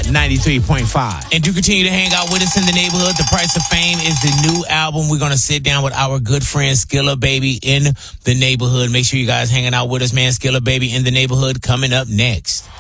93.5. And do continue to hang out with us in the neighborhood. The Price of Fame is the new album. We're going to sit down with our good friend Skilla Baby in the neighborhood. Make sure you guys hanging out with us, man. Skilla Baby in the neighborhood coming up next.